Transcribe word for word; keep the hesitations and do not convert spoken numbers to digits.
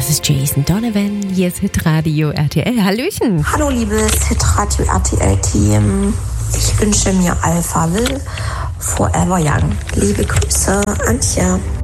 Das ist Jason Donovan. Hier ist Hitradio R T L. Hallöchen. Hallo, liebes Hitradio R T L-Team. Ich wünsche mir Alpha Will Forever Young. Liebe Grüße, Antje.